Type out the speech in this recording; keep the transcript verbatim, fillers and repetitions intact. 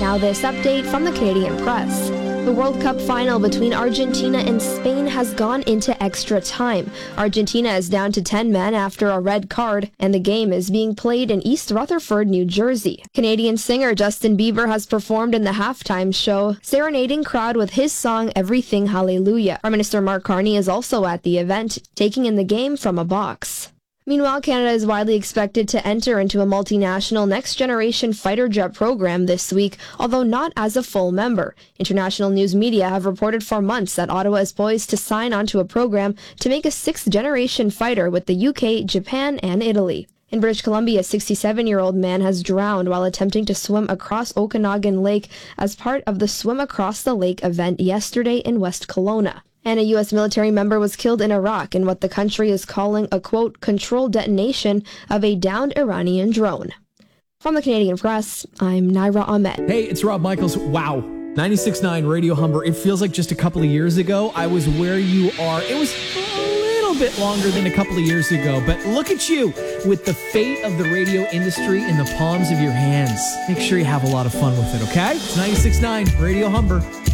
Now this update from the Canadian Press. The World Cup final between Argentina and Spain has gone into extra time. Argentina is down to ten men after a red card, and the game is being played in East Rutherford, New Jersey. Canadian singer Justin Bieber has performed in the halftime show, serenading crowd with his song Everything Hallelujah. Prime Minister Mark Carney is also at the event, taking in the game from a box. Meanwhile, Canada is widely expected to enter into a multinational next-generation fighter jet program this week, although not as a full member. International news media have reported for months that Ottawa is poised to sign onto a program to make a sixth-generation fighter with the U K, Japan, and Italy. In British Columbia, a sixty-seven-year-old man has drowned while attempting to swim across Okanagan Lake as part of the Swim Across the Lake event yesterday in West Kelowna. And a U S military member was killed in Iraq in what the country is calling a, quote, controlled detonation of a downed Iranian drone. From the Canadian Press, I'm Naira Ahmed. Hey, it's Rob Michaels. Wow. ninety-six point nine Radio Humber. It feels like just a couple of years ago I was where you are. It was a little bit longer than a couple of years ago, but look at you with the fate of the radio industry in the palms of your hands. Make sure you have a lot of fun with it, okay? It's ninety-six point nine Radio Humber.